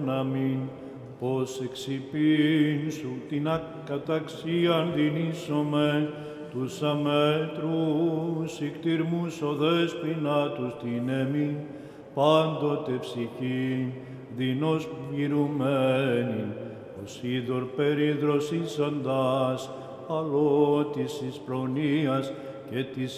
αμήν, πως εξυπήν σου την ακαταξίαν δινήσομε, τους αμέτρους ικτυρμούς ο δέσποινα τους την εμήν, πάντοτε ψυχή, δεινός μυρουμένη, ως είδωρ περιδροσίσαντας, αλότης εις προνοίας και της